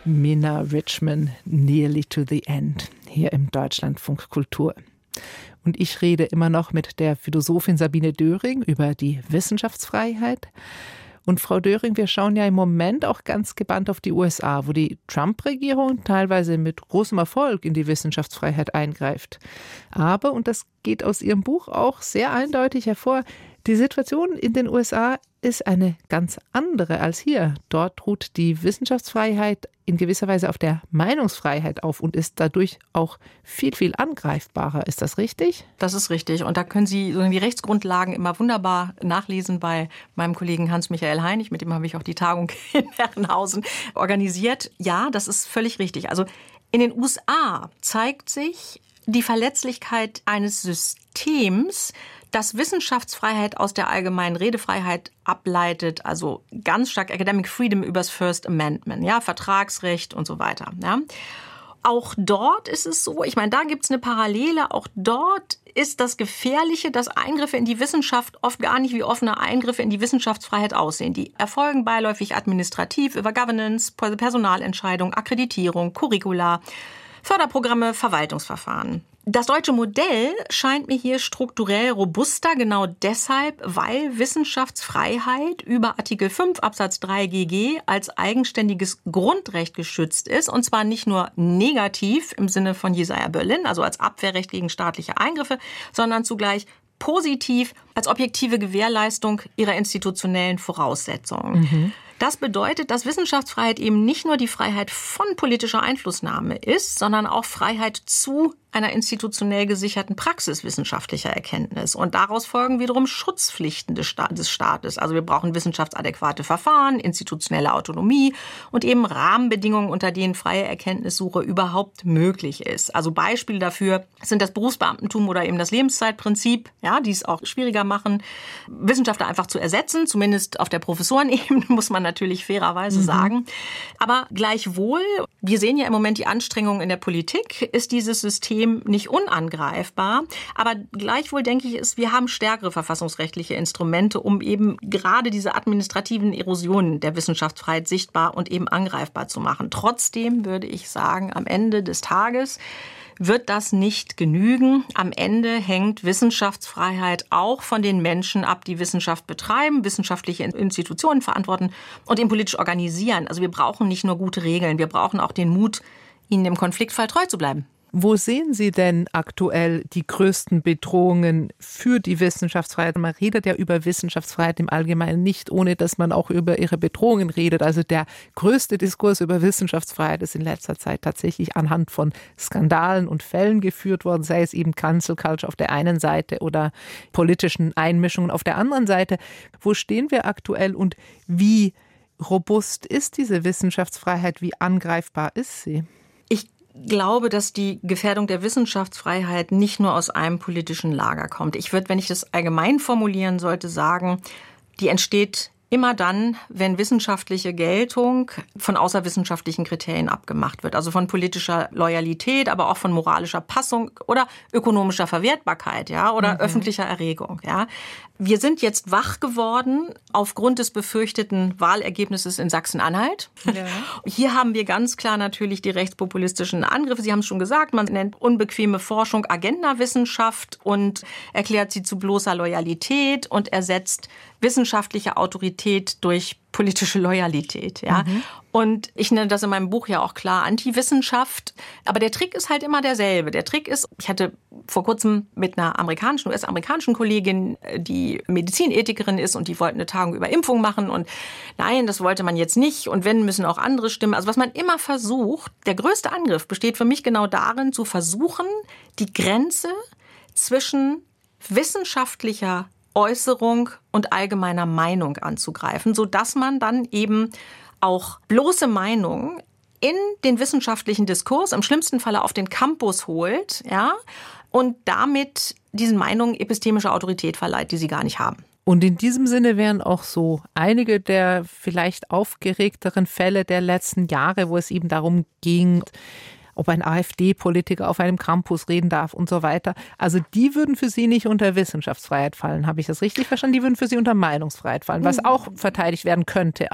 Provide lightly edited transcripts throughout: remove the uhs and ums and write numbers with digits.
Minna Richman, Nearly to the End, hier im Deutschlandfunk Kultur. Und ich rede immer noch mit der Philosophin Sabine Döring über die Wissenschaftsfreiheit. Und Frau Döring, wir schauen ja im Moment auch ganz gebannt auf die USA, wo die Trump-Regierung teilweise mit großem Erfolg in die Wissenschaftsfreiheit eingreift. Aber, und das geht aus Ihrem Buch auch sehr eindeutig hervor, die Situation in den USA ist eine ganz andere als hier. Dort ruht die Wissenschaftsfreiheit in gewisser Weise auf der Meinungsfreiheit auf und ist dadurch auch viel, viel angreifbarer. Ist das richtig? Das ist richtig. Und da können Sie die Rechtsgrundlagen immer wunderbar nachlesen bei meinem Kollegen Hans-Michael Heinig. Mit dem habe ich auch die Tagung in Herrenhausen organisiert. Ja, das ist völlig richtig. Also in den USA zeigt sich die Verletzlichkeit eines Systems, das Wissenschaftsfreiheit aus der allgemeinen Redefreiheit ableitet, also ganz stark Academic Freedom übers First Amendment, ja, Vertragsrecht und so weiter. Ja. Auch dort ist es so, ich meine, da gibt es eine Parallele, auch dort ist das Gefährliche, dass Eingriffe in die Wissenschaft oft gar nicht wie offene Eingriffe in die Wissenschaftsfreiheit aussehen. Die erfolgen beiläufig administrativ über Governance, Personalentscheidung, Akkreditierung, Curricula, Förderprogramme, Verwaltungsverfahren. Das deutsche Modell scheint mir hier strukturell robuster, genau deshalb, weil Wissenschaftsfreiheit über Artikel 5 Absatz 3 GG als eigenständiges Grundrecht geschützt ist. Und zwar nicht nur negativ im Sinne von Jesaja Berlin, also als Abwehrrecht gegen staatliche Eingriffe, sondern zugleich positiv als objektive Gewährleistung ihrer institutionellen Voraussetzungen. Das bedeutet, dass Wissenschaftsfreiheit eben nicht nur die Freiheit von politischer Einflussnahme ist, sondern auch Freiheit zu einer institutionell gesicherten Praxis wissenschaftlicher Erkenntnis. Und daraus folgen wiederum Schutzpflichten des Staates. Also wir brauchen wissenschaftsadäquate Verfahren, institutionelle Autonomie und eben Rahmenbedingungen, unter denen freie Erkenntnissuche überhaupt möglich ist. Also Beispiele dafür sind das Berufsbeamtentum oder eben das Lebenszeitprinzip, ja, die es auch schwieriger machen, Wissenschaftler einfach zu ersetzen, zumindest auf der Professorenebene, muss man natürlich fairerweise sagen. Aber gleichwohl, wir sehen ja im Moment die Anstrengungen in der Politik, ist dieses System nicht unangreifbar. Aber gleichwohl denke ich, wir haben stärkere verfassungsrechtliche Instrumente, um eben gerade diese administrativen Erosionen der Wissenschaftsfreiheit sichtbar und eben angreifbar zu machen. Trotzdem würde ich sagen, am Ende des Tages wird das nicht genügen. Am Ende hängt Wissenschaftsfreiheit auch von den Menschen ab, die Wissenschaft betreiben, wissenschaftliche Institutionen verantworten und eben politisch organisieren. Also wir brauchen nicht nur gute Regeln, wir brauchen auch den Mut, ihnen im Konfliktfall treu zu bleiben. Wo sehen Sie denn aktuell die größten Bedrohungen für die Wissenschaftsfreiheit? Man redet ja über Wissenschaftsfreiheit im Allgemeinen nicht, ohne dass man auch über ihre Bedrohungen redet. Also der größte Diskurs über Wissenschaftsfreiheit ist in letzter Zeit tatsächlich anhand von Skandalen und Fällen geführt worden, sei es eben Cancel Culture auf der einen Seite oder politischen Einmischungen auf der anderen Seite. Wo stehen wir aktuell und wie robust ist diese Wissenschaftsfreiheit? Wie angreifbar ist sie? Ich glaube, dass die Gefährdung der Wissenschaftsfreiheit nicht nur aus einem politischen Lager kommt. Ich würde, wenn ich das allgemein formulieren sollte, sagen, die entsteht immer dann, wenn wissenschaftliche Geltung von außerwissenschaftlichen Kriterien abgemacht wird. Also von politischer Loyalität, aber auch von moralischer Passung oder ökonomischer Verwertbarkeit, ja, oder öffentlicher Erregung, ja. Wir sind jetzt wach geworden aufgrund des befürchteten Wahlergebnisses in Sachsen-Anhalt. Ja. Hier haben wir ganz klar natürlich die rechtspopulistischen Angriffe. Sie haben es schon gesagt, man nennt unbequeme Forschung Agendawissenschaft und erklärt sie zu bloßer Loyalität und ersetzt wissenschaftliche Autorität durch politische Loyalität, ja. Und ich nenne das in meinem Buch ja auch klar Antiwissenschaft. Aber der Trick ist halt immer derselbe. Der Trick ist, ich hatte vor kurzem mit einer US-amerikanischen Kollegin, die Medizinethikerin ist und die wollten eine Tagung über Impfung machen und nein, das wollte man jetzt nicht und wenn, müssen auch andere stimmen. Also was man immer versucht, der größte Angriff besteht für mich genau darin, zu versuchen, die Grenze zwischen wissenschaftlicher Äußerung und allgemeiner Meinung anzugreifen, sodass man dann eben auch bloße Meinung in den wissenschaftlichen Diskurs, im schlimmsten Falle auf den Campus holt, ja, und damit diesen Meinungen epistemische Autorität verleiht, die sie gar nicht haben. Und in diesem Sinne wären auch so einige der vielleicht aufgeregteren Fälle der letzten Jahre, wo es eben darum ging, ob ein AfD-Politiker auf einem Campus reden darf und so weiter. Also die würden für Sie nicht unter Wissenschaftsfreiheit fallen. Habe ich das richtig verstanden? Die würden für Sie unter Meinungsfreiheit fallen, was auch verteidigt werden könnte. Aber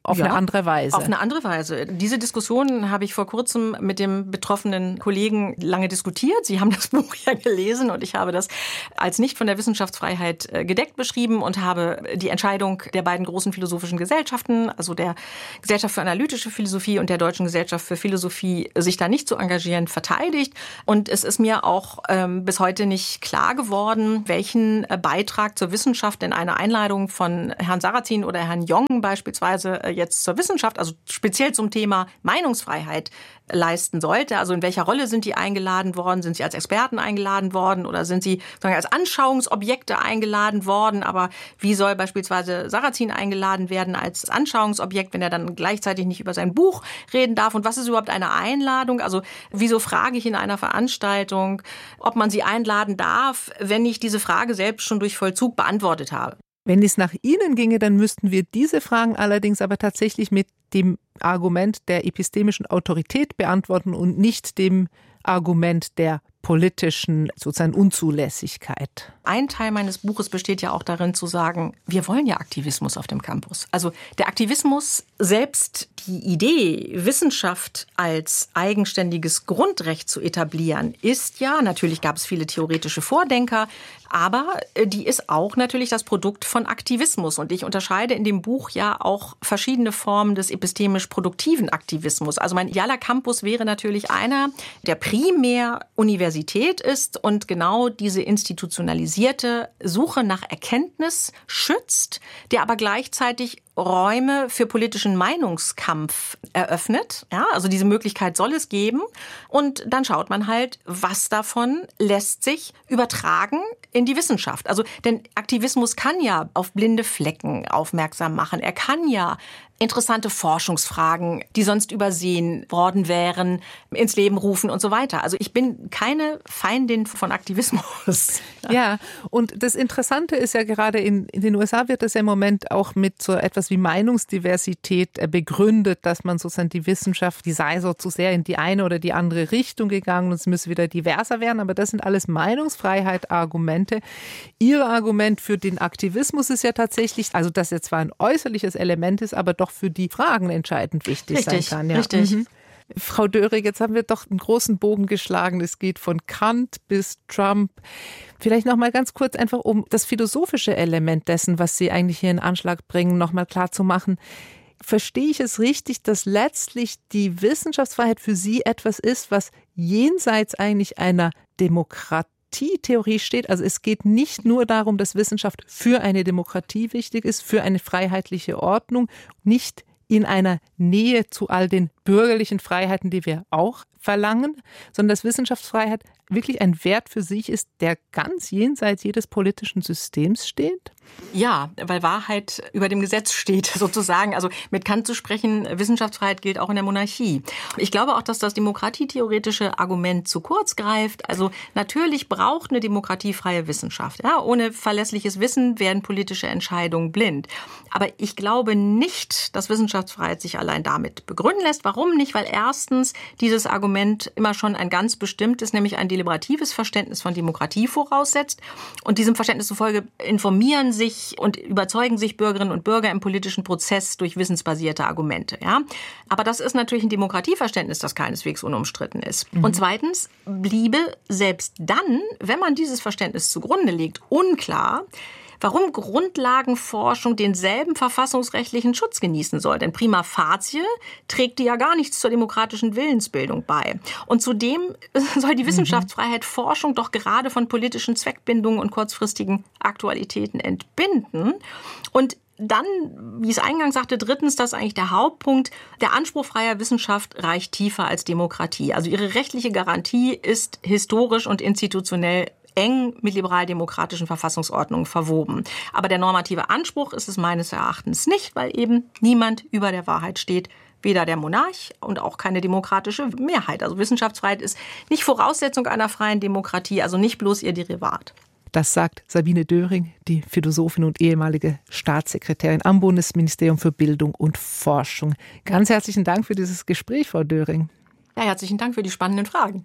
auf eine andere Weise. Auf eine andere Weise. Diese Diskussion habe ich vor kurzem mit dem betroffenen Kollegen lange diskutiert. Sie haben das Buch ja gelesen und ich habe das als nicht von der Wissenschaftsfreiheit gedeckt beschrieben und habe die Entscheidung der beiden großen philosophischen Gesellschaften, also der Gesellschaft für analytische Philosophie und der Deutschen Gesellschaft für Philosophie, sich da nicht zu engagieren, verteidigt. Und es ist mir auch bis heute nicht klar geworden, welchen Beitrag zur Wissenschaft in einer Einladung von Herrn Sarrazin oder Herrn Jong beispielsweise jetzt zur Wissenschaft, also speziell zum Thema Meinungsfreiheit, leisten sollte. Also in welcher Rolle sind die eingeladen worden? Sind sie als Experten eingeladen worden oder sind sie als Anschauungsobjekte eingeladen worden? Aber wie soll beispielsweise Sarrazin eingeladen werden als Anschauungsobjekt, wenn er dann gleichzeitig nicht über sein Buch reden darf? Und was ist überhaupt eine Einladung? Also wieso frage ich in einer Veranstaltung, ob man sie einladen darf, wenn ich diese Frage selbst schon durch Vollzug beantwortet habe? Wenn es nach Ihnen ginge, dann müssten wir diese Fragen allerdings aber tatsächlich mit dem Argument der epistemischen Autorität beantworten und nicht dem Argument der politischen sozusagen Unzulässigkeit. Ein Teil meines Buches besteht ja auch darin zu sagen, wir wollen ja Aktivismus auf dem Campus. Also der Aktivismus, selbst die Idee, Wissenschaft als eigenständiges Grundrecht zu etablieren, ist ja, natürlich gab es viele theoretische Vordenker, aber die ist auch natürlich das Produkt von Aktivismus. Und ich unterscheide in dem Buch ja auch verschiedene Formen des epistemisch-produktiven Aktivismus. Also mein idealer Campus wäre natürlich einer, der primär Universität ist und genau diese institutionalisierte Suche nach Erkenntnis schützt, der aber gleichzeitig Räume für politischen Meinungskampf eröffnet. Ja, also diese Möglichkeit soll es geben. Und dann schaut man halt, was davon lässt sich übertragen in die Wissenschaft. Also, denn Aktivismus kann ja auf blinde Flecken aufmerksam machen. Er kann ja interessante Forschungsfragen, die sonst übersehen worden wären, ins Leben rufen und so weiter. Also ich bin keine Feindin von Aktivismus. Ja, und das Interessante ist ja gerade in den USA wird das ja im Moment auch mit so etwas wie Meinungsdiversität begründet, dass man sozusagen die Wissenschaft, die sei so zu sehr in die eine oder die andere Richtung gegangen und es müsse wieder diverser werden. Aber das sind alles Meinungsfreiheit-Argumente. Ihr Argument für den Aktivismus ist ja tatsächlich, also dass er zwar ein äußerliches Element ist, aber doch für die Fragen entscheidend wichtig sein kann. Ja. Richtig. Mhm. Frau Döring, jetzt haben wir doch einen großen Bogen geschlagen. Es geht von Kant bis Trump. Vielleicht noch mal ganz kurz einfach, um das philosophische Element dessen, was Sie eigentlich hier in Anschlag bringen, noch mal klar zu machen. Verstehe ich es richtig, dass letztlich die Wissenschaftsfreiheit für Sie etwas ist, was jenseits eigentlich einer Demokratietheorie steht? Also es geht nicht nur darum, dass Wissenschaft für eine Demokratie wichtig ist, für eine freiheitliche Ordnung, nicht in einer Nähe zu all den bürgerlichen Freiheiten, die wir auch verlangen, sondern dass Wissenschaftsfreiheit wirklich ein Wert für sich ist, der ganz jenseits jedes politischen Systems steht? Ja, weil Wahrheit über dem Gesetz steht, sozusagen. Also mit Kant zu sprechen, Wissenschaftsfreiheit gilt auch in der Monarchie. Ich glaube auch, dass das demokratietheoretische Argument zu kurz greift. Also natürlich braucht eine Demokratie freie Wissenschaft. Ja, ohne verlässliches Wissen werden politische Entscheidungen blind. Aber ich glaube nicht, dass Wissenschaftsfreiheit sich allein damit begründen lässt. Warum nicht? Weil erstens dieses Argument immer schon ein ganz bestimmtes, nämlich ein deliberatives Verständnis von Demokratie voraussetzt. Und diesem Verständnis zufolge informieren sich und überzeugen sich Bürgerinnen und Bürger im politischen Prozess durch wissensbasierte Argumente. Ja? Aber das ist natürlich ein Demokratieverständnis, das keineswegs unumstritten ist. Und zweitens bliebe selbst dann, wenn man dieses Verständnis zugrunde legt, unklar, warum Grundlagenforschung denselben verfassungsrechtlichen Schutz genießen soll. Denn prima facie trägt die ja gar nichts zur demokratischen Willensbildung bei. Und zudem soll die Wissenschaftsfreiheit Forschung doch gerade von politischen Zweckbindungen und kurzfristigen Aktualitäten entbinden. Und dann, wie ich es eingangs sagte, drittens, das ist eigentlich der Hauptpunkt, der Anspruch freier Wissenschaft reicht tiefer als Demokratie. Also ihre rechtliche Garantie ist historisch und institutionell eng mit liberal-demokratischen Verfassungsordnungen verwoben. Aber der normative Anspruch ist es meines Erachtens nicht, weil eben niemand über der Wahrheit steht, weder der Monarch und auch keine demokratische Mehrheit. Also Wissenschaftsfreiheit ist nicht Voraussetzung einer freien Demokratie, also nicht bloß ihr Derivat. Das sagt Sabine Döring, die Philosophin und ehemalige Staatssekretärin am Bundesministerium für Bildung und Forschung. Ganz herzlichen Dank für dieses Gespräch, Frau Döring. Ja, herzlichen Dank für die spannenden Fragen.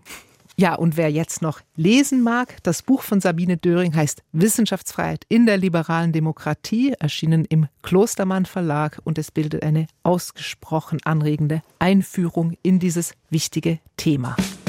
Ja, und wer jetzt noch lesen mag, das Buch von Sabine Döring heißt Wissenschaftsfreiheit in der liberalen Demokratie, erschienen im Klostermann Verlag, und es bildet eine ausgesprochen anregende Einführung in dieses wichtige Thema.